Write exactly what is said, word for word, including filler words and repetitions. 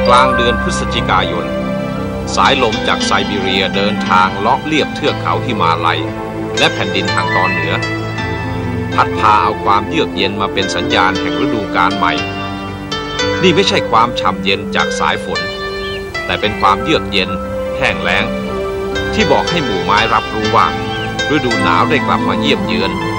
กลางเดือนพฤศจิกายนสายลมจากไซบีเรียเดินทางเลาะเลียบเทือกเขาหิมาลัยและแผ่นดินทางตอนเหนือพัดพาเอาความเยือกเย็นมาเป็นสัญญาณแห่งฤดูกาลใหม่นี่ไม่ใช่ความฉ่ำเย็นจากสายฝนแต่เป็นความเยือกเย็นแห้งแล้งที่บอกให้หมู่ไม้รับรู้ว่าฤดูหนาวได้กลับมาเยี่ยมเยือน